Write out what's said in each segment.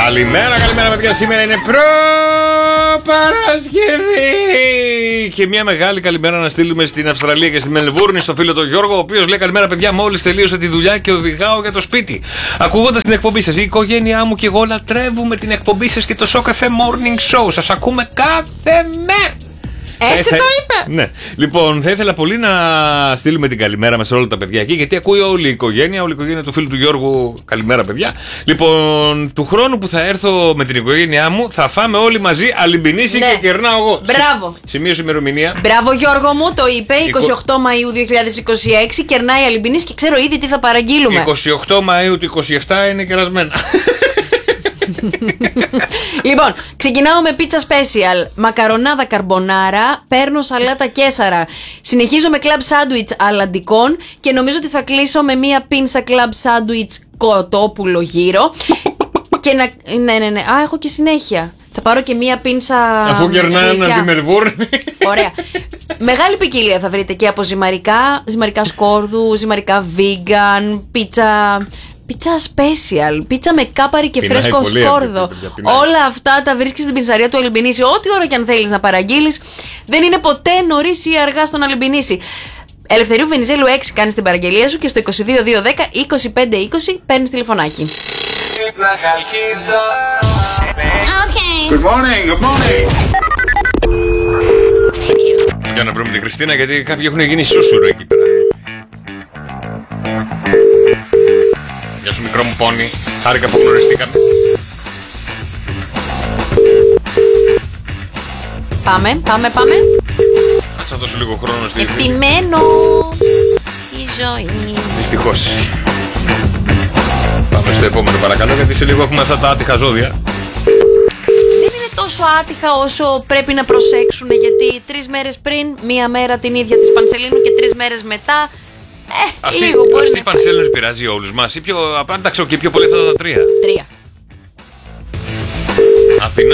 Καλημέρα, παιδιά. Σήμερα είναι Παρασκευή. Και μια μεγάλη καλημέρα να στείλουμε στην Αυστραλία και στη Μελβούρνη στο φίλο τον Γιώργο, ο οποίος λέει καλημέρα, παιδιά. Μόλις τελείωσα τη δουλειά και οδηγάω για το σπίτι. Ακούγοντας την εκπομπή σας, η οικογένειά μου και εγώ λατρεύουμε την εκπομπή σας και το Shock FM Morning Show. Σας ακούμε κάθε μέρα. Έτσι το είπε. Ναι. Λοιπόν, θα ήθελα πολύ να στείλουμε την καλημέρα μας σε όλα τα παιδιά εκεί, γιατί ακούει όλη η οικογένεια του φίλου του Γιώργου. Καλημέρα, παιδιά. Λοιπόν, του χρόνου που θα έρθω με την οικογένειά μου, θα φάμε όλοι μαζί αλιμπινίσι, ναι, και κερνάω εγώ. Μπράβο. Σημείωση ημερομηνία. Μπράβο, Γιώργο μου, το είπε. 28 Μαΐου 2026 κερνάει αλιμπινίσι και ξέρω ήδη τι θα παραγγείλουμε. 28 Μαΐου του 27 είναι κερασμένα. Λοιπόν, ξεκινάω με πίτσα special, μακαρονάδα καρμπονάρα, παίρνω σαλάτα κέσαρα, συνεχίζω με κλαμπ σάντουιτς αλαντικών και νομίζω ότι θα κλείσω με μία πίνσα κλαμπ σάντουιτς κοτόπουλο γύρο. Και ναι, έχω και συνέχεια. Θα πάρω και μία πίνσα. Αφού κερνάνε από τη Μελβούρνη. Ωραία. Μεγάλη ποικιλία θα βρείτε και από ζυμαρικά σκόρδου, ζυμαρικά vegan, πίτσα special, πίτσα με κάπαρι και φρέσκο σκόρδο. Όλα αυτά τα βρίσκεις στην πινσαρία του Αλιμπινίσι. Ό,τι ώρα και αν θέλεις να παραγγείλεις, δεν είναι ποτέ νωρίς ή αργά στον Αλιμπινίσι. Ελευθερίου Βενιζέλου 6 κάνεις την παραγγελία σου και στο 22 10 25 20 παίρνεις τηλεφωνάκι. Okay. Good morning. Για να βρούμε την Χριστίνα, γιατί κάποιοι έχουν γίνει σούσουρο εκεί πέρα. Γεια σου, μικρό μου πόνι. Χάρηκα που γνωριστήκαμε. Πάμε. Ας θα δώσω λίγο χρόνο στη Ειρήνη. Επιμένω η ζωή. Δυστυχώς. Πάμε στο επόμενο παρακαλώ, γιατί σε λίγο έχουμε αυτά τα άτυχα ζώδια. Δεν είναι τόσο άτυχα όσο πρέπει να προσέξουν, γιατί 3 μέρες πριν, 1 μέρα την ίδια της Πανσελίνου και 3 μέρες μετά. Λίγο μπορεί. Αυτή η Πανσέλινος πειράζει όλους μας ή απάνταξω και πιο πολύ αυτά τα 3. 3. Αθηνά.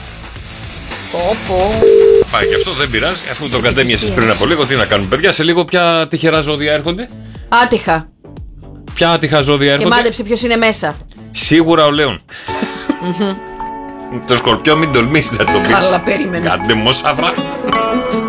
Πω. Πάει και αυτό, δεν πειράζει. Αφού το κατέμοιασες πριν από λίγο, τι να κάνουμε, παιδιά. Σε λίγο ποια τυχερά ζώδια έρχονται. Άτυχα. Ποια άτυχα ζώδια έρχονται. Και μάντεψε ποιος είναι μέσα. Σίγουρα ο Λέων. Το Σκορπιό μην τολμήσει να το πεις. Καλά, περίμενα. Κάντε μόσαυρα.